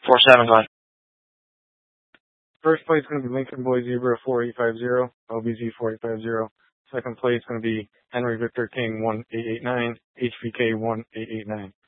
4-7, go ahead. First place is going to be Lincoln Boy Zebra 4850, LBZ 4850. Second place is going to be Henry Victor King 1889, HVK 1889.